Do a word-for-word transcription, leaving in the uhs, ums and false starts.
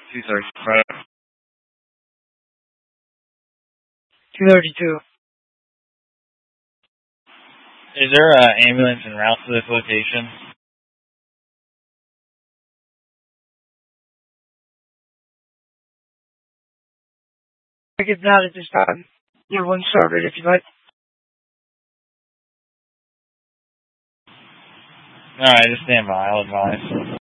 two thirty-five. two thirty-two. Is there an ambulance en route to this location? I get that at this time. You're one started if you like. Alright, just stand by. I'll advise.